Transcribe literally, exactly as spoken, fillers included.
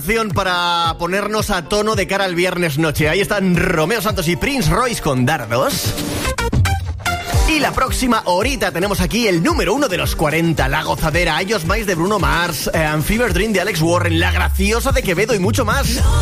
Para ponernos a tono de cara al viernes noche. Ahí están Romeo Santos y Prince Royce con Dardos. Y la próxima horita tenemos aquí el número uno de los cuarenta, La Gozadera, I Just Mice de Bruno Mars, eh, Fever Dream de Alex Warren, La Graciosa de Quevedo y mucho más.